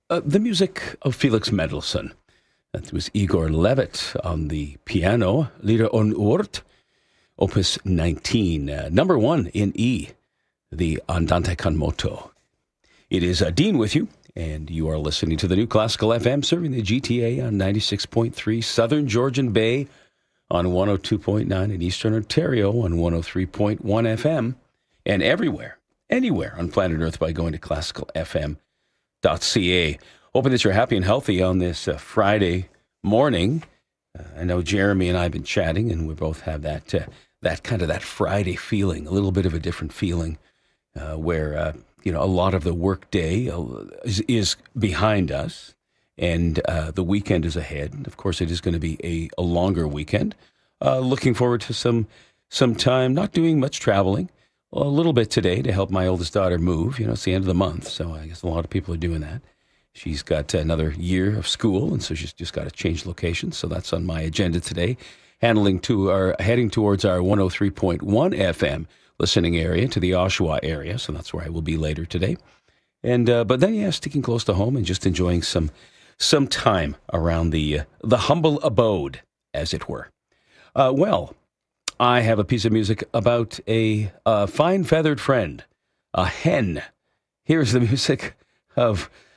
The music of Felix Mendelssohn. That was Igor Levit on the piano, Lieder on Urt, Opus 19, number 1 in E, the Andante con moto. It is Dean with you, and you are listening to the new Classical FM, serving the GTA on 96.3, Southern Georgian Bay on 102.9, and Eastern Ontario on 103.1 FM, and everywhere, anywhere on planet Earth by going to classicalfm.ca. Hoping that you're happy and healthy on this Friday morning. I know Jeremy and I have been chatting, and we both have that Friday feeling, a little bit of a different feeling, where a lot of the work day is behind us, and the weekend is ahead. Of course, it is going to be a longer weekend. Looking forward to some time, not doing much traveling. A little bit today to help my oldest daughter move. It's the end of the month, so I guess a lot of people are doing that. She's got another year of school, and so she's just got to change locations. So that's on my agenda today, heading towards our 103.1 FM listening area to the Oshawa area. So that's where I will be later today. And but then, sticking close to home and just enjoying some time around the humble abode, as it were. I have a piece of music about a fine feathered friend, a hen. Here's the music of